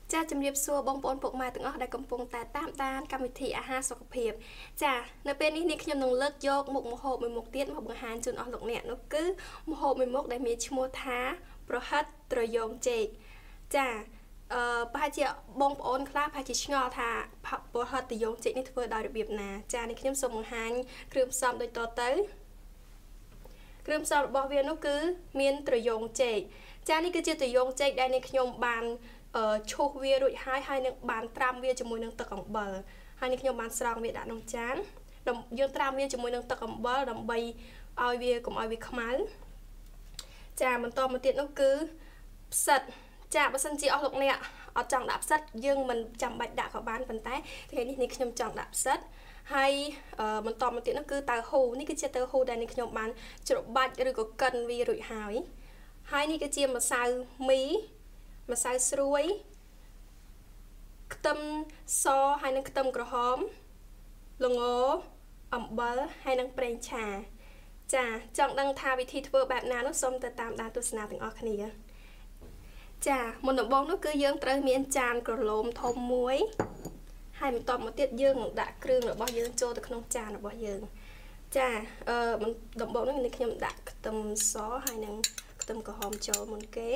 ចាជំរាបសួរបងប្អូនពុកម៉ែទាំងអស់ដែលកំពុងតែតាមដានកម្មវិធីអាហារសុខភាពចានៅពេលនេះនេះខ្ញុំនឹងលើកយកមុខម្ហូបមួយមុខទៀតមកបង្ហាញជូនអស់លោកអ្នកនោះគឺម្ហូបមួយមុខដែលមានឈ្មោះថាប្រហិតត្រយងចេកចាប្រហែលជាបងប្អូនខ្លះប្រហែលជាឆ្ងល់ថាប្រហិតត្រយងចេកនេះធ្វើដោយរបៀបណាចានេះខ្ញុំសូមបង្ហាញគ្រឿងផ្សំដូចតទៅគ្រឿងផ្សំរបស់វានោះគឺមានត្រយងចេកចានេះគឺជាត្រយងចេកដែលនេះខ្ញុំបានឈូសវារួចហើយនឹងបានត្រាំវាជាមួយនឹងទឹកអំបិលហើយនេះខ្ញុំបានស្រង់វាដាក់ក្នុងចានយើងត្រាំវាជាមួយនឹងទឹកអំបិលដើម្បីឲ្យវាកុំឲ្យវាខ្មៅចាបន្តមកទៀតនោះគឺផ្សិតចាបើសិនជាអស់លោកអ្នកអត់ចង់ដាក់ផ្សិតយើងមិនចាំបាច់ដាក់ក៏បានប៉ុន្តែថ្ងៃនេះខ្ញុំចង់ដាក់ផ្សិតហើយបន្តមកទៀតនោះគឺតៅហ៊ូនេះគឺជាតៅហ៊ូដែលនេះខ្ញុំបានច្របាច់ឬក៏កិនវារួចហើយនេះគឺជាម្សៅមីម្សៅស្រួយខ្ទឹមសហើយនឹងខ្ទឹមក្រហមល្ងអំបិលហើយនឹងប្រេងឆាចាចង់ដឹងថាវិធីធ្វើបែបណានោះសូមទៅតាមដានទស្សនាទាំងអស់គ្នាចាមុនដំបូងនោះគឺយើងត្រូវមានចានក្រឡូមធំមួយហើយបន្ទាប់មកទៀតយើងនឹងដាក់គ្រឿងរបស់យើងចូលទៅក្នុងចានរបស់យើងចាដំបូងនេះខ្ញុំដាក់ខ្ទឹមសហើយនឹងខ្ទឹមក្រហមចូលមុនគេ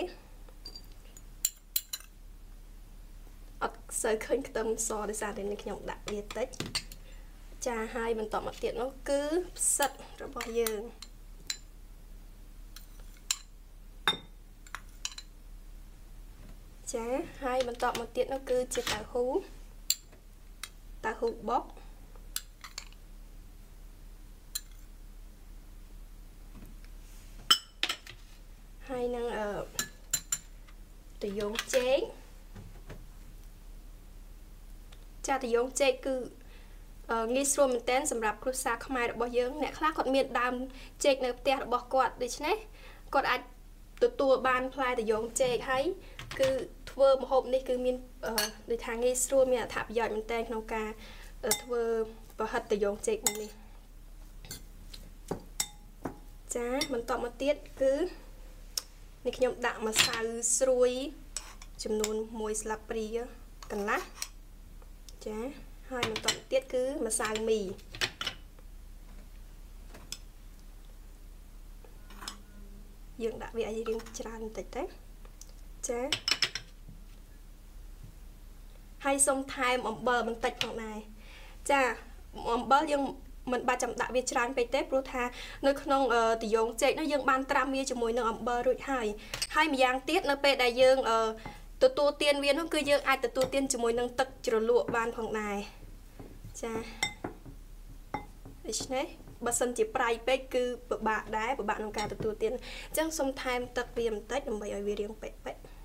អត់សូវឃើញខ្ទឹមសដោយសារតែនេះខ្ញុំដាក់វាតិចចាហើយបន្តមកទៀតនោះគឺផ្សិតរបស់យើងចាហើយបន្តមកទៀតនោះគឺជាតៅហ៊ូបុកហើយនឹងត្រយងចេកចាត្រយងចេកគឺងាយស្រួលមែនទែនសម្រាប់គ្រួសារខ្មែររបស់យើងអ្នកខ្លះគាត់មានដើមចេកនៅផ្ទះរបស់គាត់ដូច្នេះគាត់អាចទទួលបានផ្លែត្រយងចេកហើយគឺធ្វើម្ហូបនេះគឺមានដូចថាងាយស្រួលមានអត្ថប្រយោជន៍មែនទែនក្នុងការធ្វើប្រហិតត្រយងចេកនេះចាបន្តមកទៀតគឺនេះខ្ញុំដាក់ម្សៅស្រួយចំនួន1ស្លាបព្រាកន្លះចាហើយបន្តទៀតគឺម្សៅមីយើងដាក់វាឲ្យរៀងច្រើនបន្តិចទៅចាហើយសូមថែមអំបិលបន្តិចផងដែរចាអំបិលយើងមិនបាច់ចាំដាក់វាច្រើនពេកទេព្រោះថានៅក្នុងត្រយងចេកនោះយើងបានត្រាំវាជាមួយនឹងអំបិលរួចហើយម្យ៉ាងទៀតនៅពេលដែលយើងទទួលទានវានោះគឺយើងអាចទទួលទានជាមួយនឹងទឹកជ្រលក់បានផងដែរចាដូច្នេះបើសិនជាប្រៃពេកគឺពិបាកក្នុងការទទួលទានអញ្ចឹងសូមថែមទឹកវាបន្តិចដើម្បីឲ្យវារាងពេក